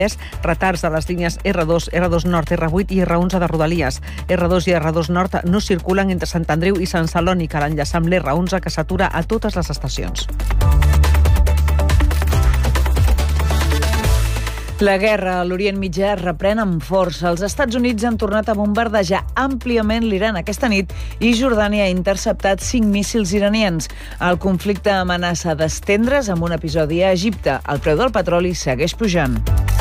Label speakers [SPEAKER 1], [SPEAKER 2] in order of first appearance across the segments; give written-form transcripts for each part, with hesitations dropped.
[SPEAKER 1] retards a les línies R2, R2 Nord, R8 i R11 de Rodalies. R2 i R2 Nord no circulen entre Sant Andreu i Sant Celoni, cal enllaçar amb l'R11 que s'atura a totes les estacions. La guerra a l'Orient Mitjà reprèn amb força. Els Estats Units han tornat a bombardejar àmpliament l'Iran aquesta nit i Jordània ha interceptat 5 míssils iranians. El conflicte amenaça d'estendre's amb un episodi a Egipte. El preu del petroli segueix pujant.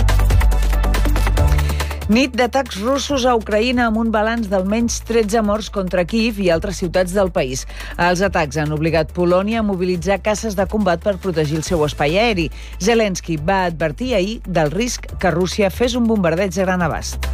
[SPEAKER 1] Nit d'atacs russos a Ucraïna amb un balanç d'almenys 13 morts contra Kíev i altres ciutats del país. Els atacs han obligat Polònia a mobilitzar caces de combat per protegir el seu espai aeri. Zelensky va advertir ahir del risc que Rússia fes un bombardeig de gran abast.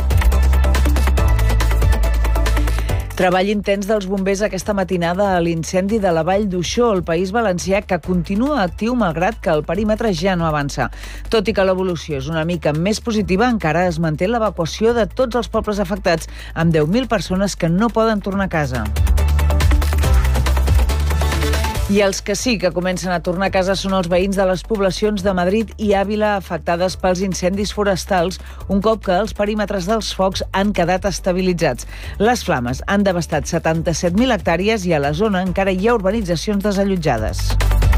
[SPEAKER 1] Treball intens dels bombers aquesta matinada a l'incendi de la Vall d'Uixó, al País Valencià, que continua actiu malgrat que el perímetre ja no avança. Tot i que l'evolució és una mica més positiva, encara es manté l'evacuació de tots els pobles afectats, amb 10.000 persones que no poden tornar a casa. I els que sí que comencen a tornar a casa són els veïns de les poblacions de Madrid i Àvila afectades pels incendis forestals, un cop que els perímetres dels focs han quedat estabilitzats. Les flames han devastat 77.000 hectàrees i a la zona encara hi ha urbanitzacions desallotjades.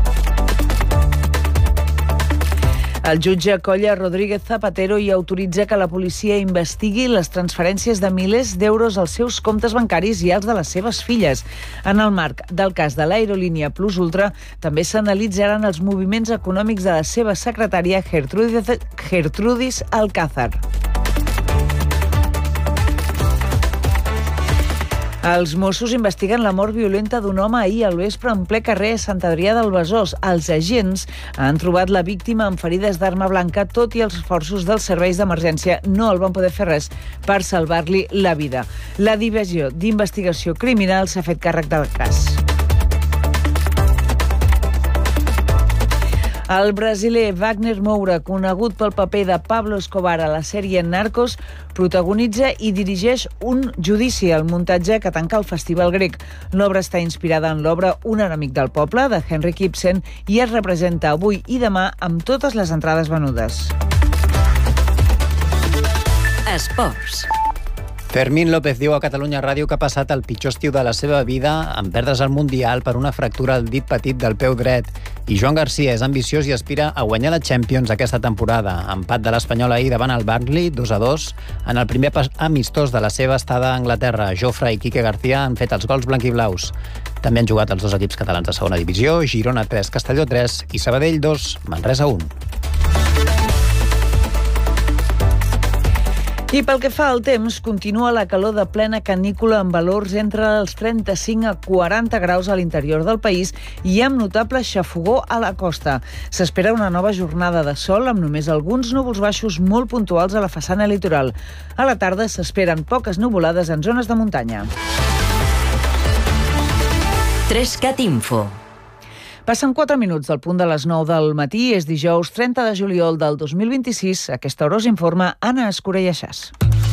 [SPEAKER 1] El jutge colla Rodríguez Zapatero i autoritza que la policia investigui les transferències de milers d'euros als seus comptes bancaris i als de les seves filles. En el marc del cas de l'aerolínia Plus Ultra, també s'analitzaran els moviments econòmics de la seva secretària Gertrudis Alcázar. Els Mossos investiguen la mort violenta d'un home ahir al vespre en ple carrer a Sant Adrià del Besòs. Els agents han trobat la víctima amb ferides d'arma blanca, tot i els esforços dels serveis d'emergència no el van poder fer res per salvar-li la vida. La Divisió d'Investigació Criminal s'ha fet càrrec del cas. El brasiler Wagner Moura, conegut pel paper de Pablo Escobar a la sèrie Narcos, protagonitza i dirigeix un judici al muntatge que tanca el Festival Grec. L'obra està inspirada en l'obra Un enemic del poble, de Henrik Ibsen, i es representa avui i demà amb totes les entrades venudes.
[SPEAKER 2] Esports.
[SPEAKER 3] Fermín López diu a Catalunya Ràdio que ha passat el pitjor estiu de la seva vida en perdre's el Mundial per una fractura al dit petit del peu dret. I Joan Garcia és ambiciós i aspira a guanyar la Champions aquesta temporada. Empat de l'Espanyol ahir davant el Burnley, 2-2, en el primer pas amistós de la seva estada a Anglaterra. Jofre i Quique García han fet els gols blanquiblaus. També han jugat els dos equips catalans de segona divisió, Girona 3, Castelló 3 i Sabadell 2, Manresa 1.
[SPEAKER 1] I pel que fa al temps, continua la calor de plena canícula amb valors entre els 35 a 40 graus a l'interior del país i amb notable xafogó a la costa. S'espera una nova jornada de sol amb només alguns núvols baixos molt puntuals a la façana litoral. A la tarda s'esperen poques nuvolades en zones de muntanya.
[SPEAKER 2] 3CAT Info.
[SPEAKER 1] Passen 4 minuts del punt de les 9 del matí. És dijous 30 de juliol del 2026. A aquesta hora us informa Anna Escurellàs.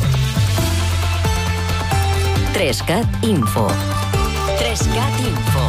[SPEAKER 2] 3CAT Info. 3CAT Info.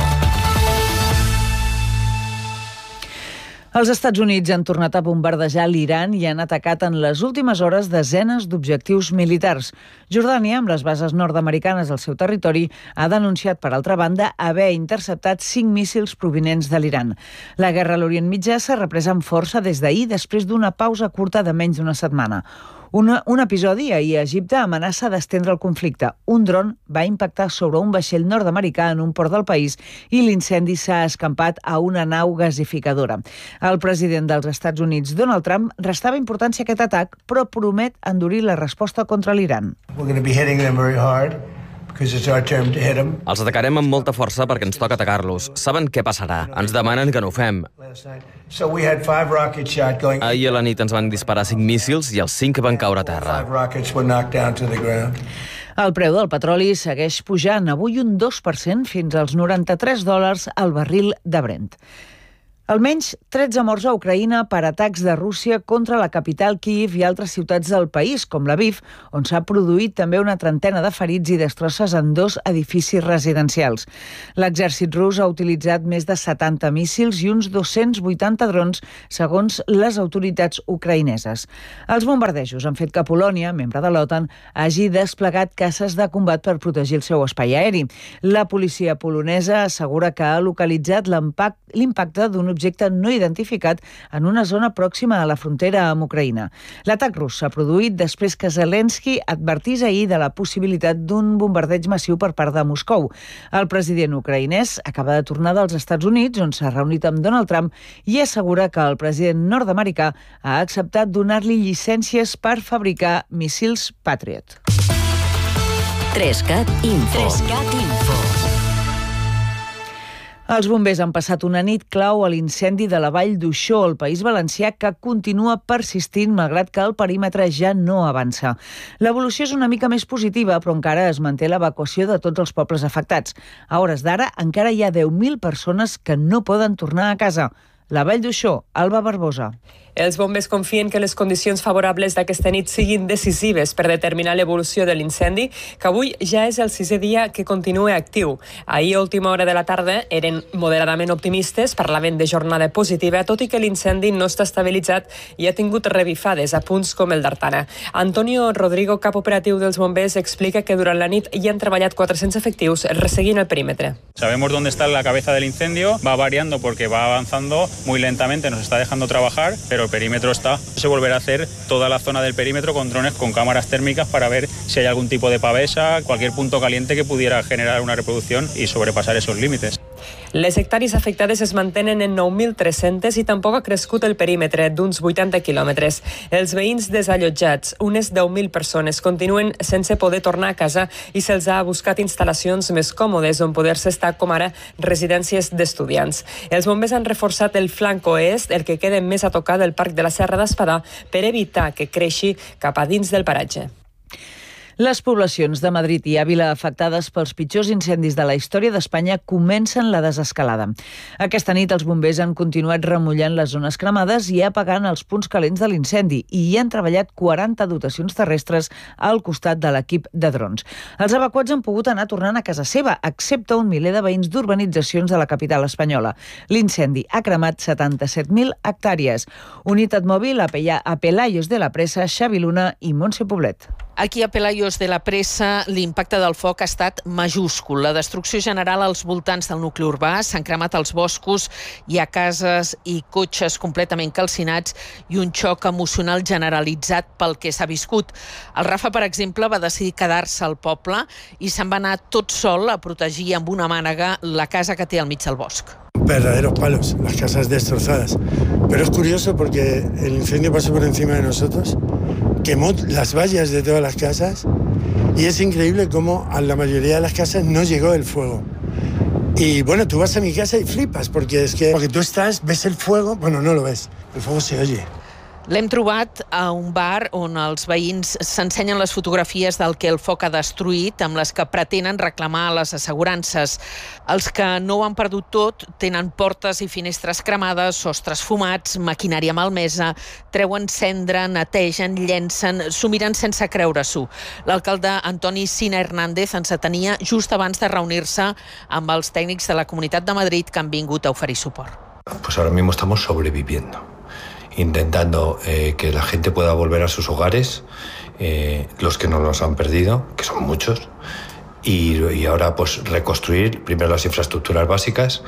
[SPEAKER 1] Els Estats Units han tornat a bombardejar l'Iran i han atacat en les últimes hores desenes d'objectius militars. Jordània, amb les bases nord-americanes al seu territori, ha denunciat, per altra banda, haver interceptat 5 míssils provinents de l'Iran. La guerra a l'Orient Mitjà s'ha reprès amb força des d'ahir, després d'una pausa curta de menys d'una setmana. Un episodi ahir a Egipte amenaça d'estendre el conflicte. Un dron va impactar sobre un vaixell nord-americà en un port del país i l'incendi s'ha escampat a una nau gasificadora. El president dels Estats Units, Donald Trump, restava importància a aquest atac, però promet endurir la resposta contra l'Iran.
[SPEAKER 4] Els atacarem amb molta força perquè ens toca atacar-los. Saben què passarà? Ens demanen que no ho fem. Ahir a la nit ens van disparar 5 míssils i els 5 van caure a terra.
[SPEAKER 1] El preu del petroli segueix pujant, avui un 2% fins als $93 al barril de Brent. Almenys 13 morts a Ucraïna per atacs de Rússia contra la capital Kíiv i altres ciutats del país, com Lviv, on s'ha produït també una trentena de ferits i destrosses en 2 edificis residencials. L'exèrcit rus ha utilitzat més de 70 míssils i uns 280 drons, segons les autoritats ucraïneses. Els bombardejos han fet que Polònia, membre de l'OTAN, hagi desplegat caces de combat per protegir el seu espai aeri. La policia polonesa assegura que ha localitzat l'impacte d'un objecte no identificat en una zona pròxima a la frontera amb Ucraïna. L'atac rus s'ha produït després que Zelensky advertís ahir de la possibilitat d'un bombardeig massiu per part de Moscou. El president ucraïnès acaba de tornar dels Estats Units, on s'ha reunit amb Donald Trump, i assegura que el president nord-americà ha acceptat donar-li llicències per fabricar míssils Patriot.
[SPEAKER 2] 3CAT Info. 3CAT Info.
[SPEAKER 1] Els bombers han passat una nit clau a l'incendi de la Vall d'Uixó, al País Valencià, que continua persistint malgrat que el perímetre ja no avança. L'evolució és una mica més positiva, però encara es manté l'evacuació de tots els pobles afectats. A hores d'ara encara hi ha 10.000 persones que no poden tornar a casa. La Vall d'Uixó, Alba Barbosa.
[SPEAKER 5] Els bombers confien que les condicions favorables d'aquesta nit siguin decisives per determinar l'evolució de l'incendi, que avui ja és el 6è dia que continua actiu. Ahir, a última hora de la tarda, eren moderadament optimistes, parlaven de jornada positiva, tot i que l'incendi no està estabilitzat i ha tingut revifades a punts com el d'Artana. Antonio Rodrigo, cap operatiu dels bombers, explica que durant la nit hi han treballat 400 efectius resseguint el perímetre.
[SPEAKER 6] Sabemos dónde está la cabeza del incendio, va variando porque va avanzando muy lentamente, nos está dejando trabajar, pero el perímetro está. Se volverá a hacer toda la zona del perímetro con drones con cámaras térmicas para ver si hay algún tipo de pavesa, cualquier punto caliente que pudiera generar una reproducción y sobrepasar esos límites.
[SPEAKER 5] Les hectàrees afectades es mantenen en 9.300 i tampoc ha crescut el perímetre d'uns 80 quilòmetres. Els veïns desallotjats, unes 10.000 persones, continuen sense poder tornar a casa i se'ls ha buscat instal·lacions més còmodes on poder-se estar, com ara residències d'estudiants. Els bombers han reforçat el flanc oest, el que queda més a tocar del Parc de la Serra d'Espadà, per evitar que creixi cap a dins del paratge.
[SPEAKER 1] Les poblacions de Madrid i Àvila afectades pels pitjors incendis de la història d'Espanya comencen la desescalada. Aquesta nit els bombers han continuat remullant les zones cremades i apagant els punts calents de l'incendi i hi han treballat 40 dotacions terrestres al costat de l'equip de drons. Els evacuats han pogut anar tornant a casa seva, excepte un miler de veïns d'urbanitzacions de la capital espanyola. L'incendi ha cremat 77.000 hectàrees. Unitat mòbil a Pelayos de la Presa, Xavi Luna i Montse Poblet.
[SPEAKER 7] Aquí a Pelayos de la Presa l'impacte del foc ha estat majúscul. La destrucció general als voltants del nucli urbà, s'han cremat els boscos, hi ha cases i cotxes completament calcinats i un xoc emocional generalitzat pel que s'ha viscut. El Rafa, per exemple, va decidir quedar-se al poble i se'n va anar tot sol a protegir amb una mànega la casa que té al mig del bosc.
[SPEAKER 8] Verdaderos palos, las casas destrozadas. Pero es curioso porque el incendio pasó por encima de nosotros, quemó las vallas de todas las casas y es increíble cómo a la mayoría de las casas no llegó el fuego. Y bueno, tú vas a mi casa y flipas porque es que porque tú estás, ves el fuego, bueno, no lo ves, el fuego se oye.
[SPEAKER 7] L'hem trobat a un bar on els veïns s'ensenyen les fotografies del que el foc ha destruït, amb les que pretenen reclamar les assegurances. Els que no ho han perdut tot tenen portes i finestres cremades, sostres fumats, maquinària malmesa, treuen cendra, netegen, llencen, s'ho miren sense creure-s'ho. L'alcalde Antoni Sina Hernández ens atenia just abans de reunir-se amb els tècnics de la Comunitat de Madrid que han vingut a oferir suport.
[SPEAKER 9] Pues ahora mismo estamos sobreviviendo, intentando que la gente pueda volver a sus hogares, los que no los han perdido, que son muchos, y ahora pues reconstruir primero las infraestructuras básicas,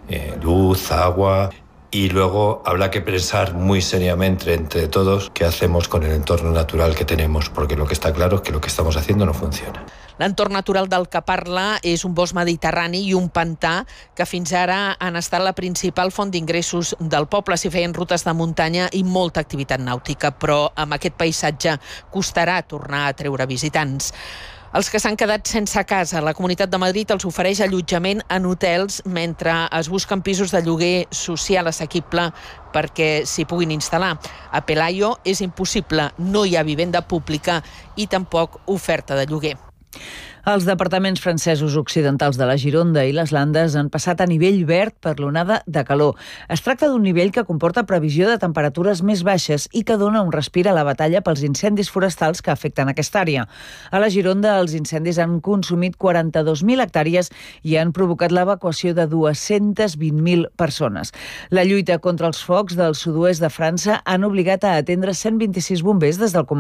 [SPEAKER 9] luz, agua, y luego habrá que pensar muy seriamente entre todos qué hacemos con el entorno natural que tenemos, porque lo que está claro es que lo que estamos haciendo no funciona.
[SPEAKER 7] L'entorn natural del que parla és un bosc mediterrani i un pantà que fins ara han estat la principal font d'ingressos del poble. S'hi feien rutes de muntanya i molta activitat nàutica, però amb aquest paisatge costarà tornar a treure visitants. Els que s'han quedat sense casa, la Comunitat de Madrid els ofereix allotjament en hotels mentre es busquen pisos de lloguer social assequible perquè s'hi puguin instal·lar. A Pelayo és impossible, no hi ha vivenda pública i tampoc oferta de lloguer.
[SPEAKER 1] Els departaments francesos occidentals de la Gironda i les Landes han passat a nivell verd per l'onada de calor. Es tracta d'un nivell que comporta previsió de temperatures més baixes i que dona un respir a la batalla pels incendis forestals que afecten aquesta àrea. A la Gironda, els incendis han consumit 42.000 hectàrees i han provocat l'evacuació de 220.000 persones. La lluita contra els focs del sud-oest de França han obligat a atendre 126 bombers des del començament